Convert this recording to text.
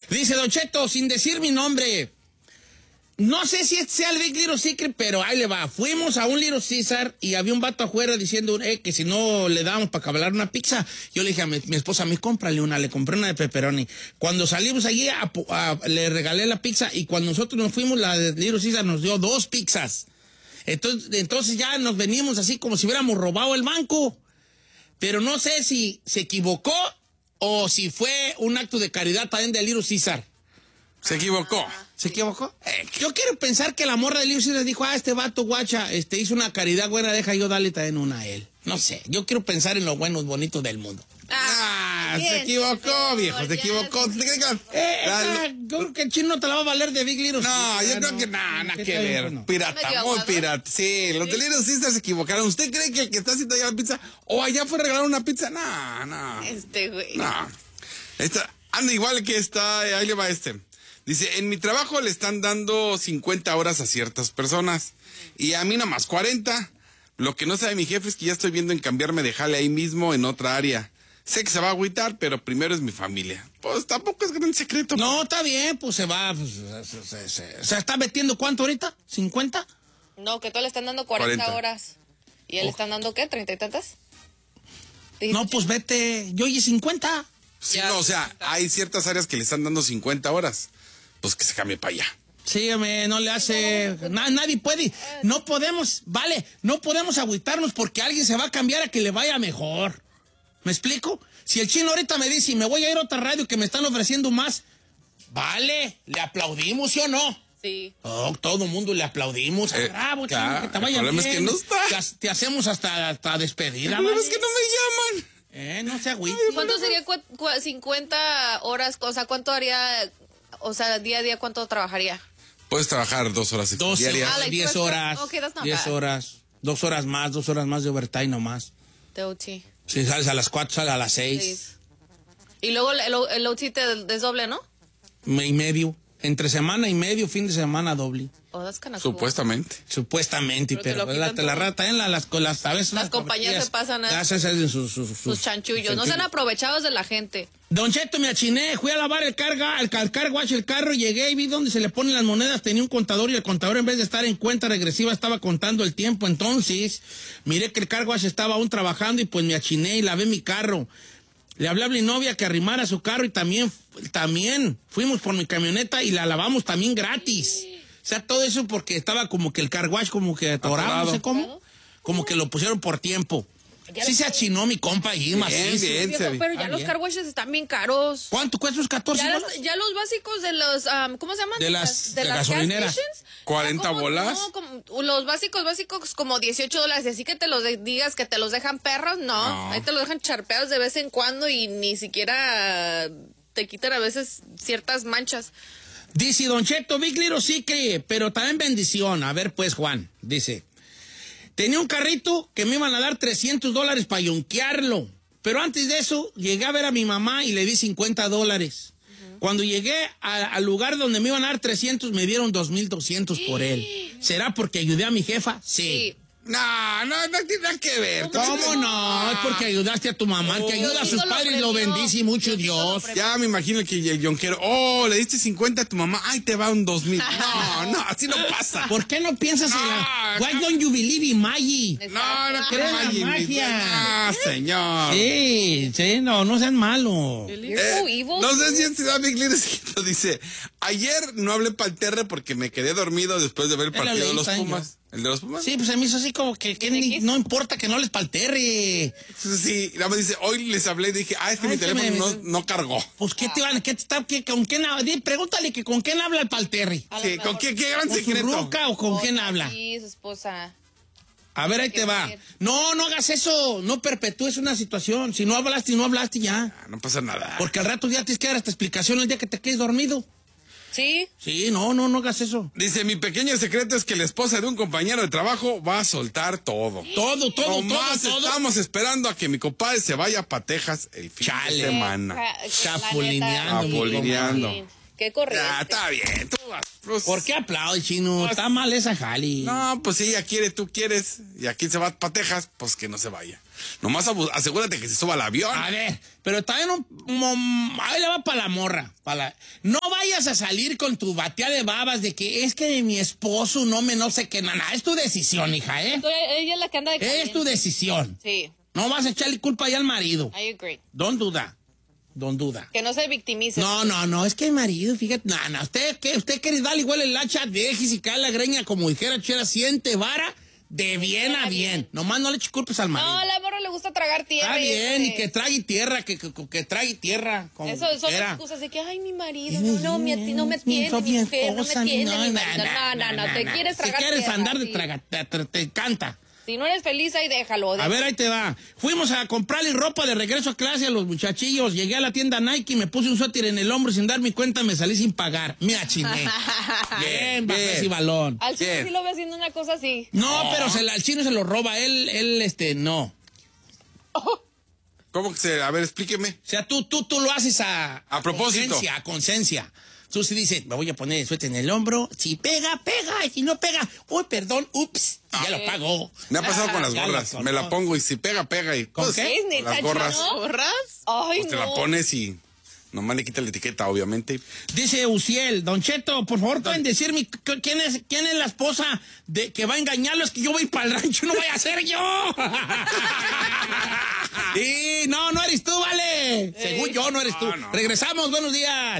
Dice Don Cheto, sin decir mi nombre. No sé si este sea el Big Little Secret, pero ahí le va. Fuimos a un Little Caesar y había un vato afuera diciendo que si no le dábamos para cabalar una pizza. Yo le dije a mi esposa, cómprale una. Le compré una de pepperoni. Cuando salimos allí, le regalé la pizza y cuando nosotros nos fuimos, la de Little Caesar nos dio 2 pizzas. Entonces ya nos venimos así como si hubiéramos robado el banco. Pero no sé si se equivocó o si fue un acto de caridad también de Little Caesar. Se equivocó. ¿Se equivocó? Yo quiero pensar que la morra de Little Caesar dijo, este vato guacha, hizo una caridad buena, deja yo darle también una a él. No sé, yo quiero pensar en lo bueno y bonito del mundo. Se equivocó, viejo, se equivocó. Yo creo que el chino no te la va a valer de Big Little Caesar. No, yo creo que nada que ver. Bueno. Pirata, muy pirata. Sí, los de Little Caesar se equivocaron. ¿Usted cree que el que está haciendo allá la pizza o allá fue a regalar una pizza? No. Güey. No. Anda igual que está, ahí le va Dice, en mi trabajo le están dando 50 horas a ciertas personas y a mí nada más 40. Lo que no sabe mi jefe es que ya estoy viendo en cambiarme de jale ahí mismo en otra área. Sé que se va a agüitar, pero primero es mi familia. Pues tampoco es gran secreto. No, está bien, pues se va. Pues, ¿se está metiendo cuánto ahorita? ¿50? No, que todos le están dando 40 horas. ¿Y él le están dando qué? ¿30 y tantas? No, pues vete. Yo oye 50. Sí, no, o sea, hay ciertas áreas que le están dando 50 horas. Pues que se cambie para allá. Sí, no le hace... Nadie puede... No podemos agüitarnos porque alguien se va a cambiar a que le vaya mejor. ¿Me explico? Si el chino ahorita me dice, me voy a ir a otra radio que me están ofreciendo más, vale, le aplaudimos, ¿sí o no? Sí. Oh, todo el mundo le aplaudimos. Bravo, claro, chino, que te vaya bien. El problema es que no está. Te hacemos hasta despedida. El problema es que no me llaman. No se agüite. ¿Cuánto sería 50 horas? O sea, ¿cuánto haría? O sea, día a día, ¿cuánto trabajaría? Puedes trabajar 2 horas diarias. 10 horas. Okay, that's not 10 bad. horas. 2 horas más de overtime nomás. De OT. Si sales a las 4, sales a las 6. Sí. Y luego el OT te desdoble, ¿no? Y medio. Entre semana y medio, fin de semana doble. Oh, that's kind of cool. Supuestamente. Supuestamente, pero te la rata en las compañías se pasan a sus chanchullos. No sean aprovechados de la gente. Don Cheto, me achiné, fui a lavar el car wash el carro, llegué y vi donde se le ponen las monedas, tenía un contador y el contador en vez de estar en cuenta regresiva estaba contando el tiempo. Entonces, miré que el car wash estaba aún trabajando y pues me achiné y lavé mi carro. Le hablé a mi novia que arrimara su carro y también fuimos por mi camioneta y la lavamos también gratis. O sea, todo eso porque estaba como que el car wash como que atorado, no sé cómo. Como que lo pusieron por tiempo. Sí se achinó mi compa ahí, macizo. Bien, pero ya los car washes están bien caros. ¿Cuánto cuesta los 14 bolas? Ya los básicos de los, ¿cómo se llaman? De las gasolineras. 40 bolas. No, los básicos como $18. Así que te los digas que te los dejan perros, no. Ahí te los dejan charpeados de vez en cuando y ni siquiera te quitan a veces ciertas manchas. Dice Don Cheto, Big Little Secret, pero también bendición. A ver pues, Juan, dice... Tenía un carrito que me iban a dar $300 para yonquearlo. Pero antes de eso, llegué a ver a mi mamá y le di $50. Cuando llegué al lugar donde me iban a dar 300, me dieron 2,200 por él. ¿Será porque ayudé a mi jefa? Sí. No tiene nada que ver. ¿Cómo no? Es porque ayudaste a tu mamá. El que ayuda a sus padres lo bendice mucho Dios. Ya me imagino que el yonquero, le diste 50 a tu mamá, ay, te va un 2,000. No, así no pasa. ¿Por qué no piensas en la... Why don't you believe in Maggie? No creo en la magia. No, señor. Sí, no sean malos. No sé si en Ciudad Big Little Secret dice, ayer no hablé palterre porque me quedé dormido después de ver el partido de los Pumas. ¿El de los Pumas? Sí, pues a mí es así como que no importa que no les palterre. Sí, nada más dice, hoy les hablé y dije, es que mi teléfono no cargó. Pues, ¿con quién habla? Pregúntale que con quién habla el palterre. Sí, ¿con qué gran ¿Con secreto? su ruca o con quién habla? Sí, su esposa. A ver, ahí te va. No hagas eso. No perpetúes una situación. Si no hablaste, ya. No pasa nada. Porque al rato ya tienes que dar esta explicación el día que te quedes dormido. ¿Sí? Sí, no hagas eso. Dice, mi pequeño secreto es que la esposa de un compañero de trabajo va a soltar todo. Todo. Estamos esperando a que mi compadre se vaya para Texas el fin de semana. Chapulineando. Qué corriente. Ya, está bien. Tú, pues, ¿Por qué aplaude, Chino? Está mal esa jali. no, pues si ella quiere, tú quieres. Y aquí se va para Texas, pues que no se vaya. Nomás asegúrate que se suba al avión. A ver, pero también ahí le va para la morra. No vayas a salir con tu batea de babas de que es que de mi esposo no sé qué, nada. Es tu decisión, hija, ¿eh? Ella es la que anda de Es caliente. tu decisión. Sí, No vas a echarle culpa ya al marido. I agree. Don't duda. Que no se victimice. No, es que el marido, fíjate, no, usted quiere darle igual el hacha, deje y cae la greña, como dijera Chera, siente vara, de bien a bien. Nomás no le eche culpas al marido. No, a la morra le gusta tragar tierra. Está bien, y que trague tierra, que trague tierra. Como Eso son quiera. excusas de que, ay, mi marido, no me tiene, mi mujer, no me tiene, mi marido. No, te quieres tragar Si quieres tierra, andar de sí. traga, te encanta. Si no eres feliz, ahí déjalo. A ver, ahí te va. Fuimos a comprarle ropa de regreso a clase a los muchachillos. Llegué a la tienda Nike, me puse un suéter en el hombro y sin darme cuenta me salí sin pagar. Me achiné. Bien, bajé ese balón. Al chino Bien. sí lo ve haciendo una cosa así. No, pero al chino se lo roba. Él, no. ¿Cómo que se...? A ver, explíqueme. O sea, tú lo haces a propósito. A conciencia. Tú sí dices, me voy a poner el suéter en el hombro. Si pega, pega. Y si no pega, uy, perdón, ups. Ya lo pagó. Me ha pasado con las Ya gorras. lo Me la pongo y si pega, pega. Y, ¿Con pues, qué? ¿Es neta, las gorras. chino? ¿Gorras? Ay, Pues te la pones y nomás le quita la etiqueta, obviamente. Dice Uciel, Don Cheto, por favor, pueden decirme quién es la esposa de que va a engañarlo. Es que yo voy para el rancho, no voy a ser yo. Y no eres tú, vale. Según yo, no eres tú. No. Regresamos, buenos días.